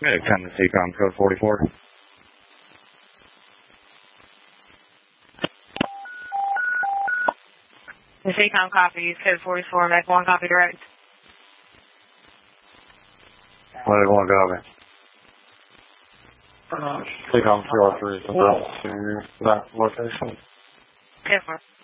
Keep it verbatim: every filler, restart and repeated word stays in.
Yeah, come to C COM code forty-four. The C COM copy, code forty-four, Mac one copy direct. What do you want to go over? C COM two oh three is about to that location. ten four.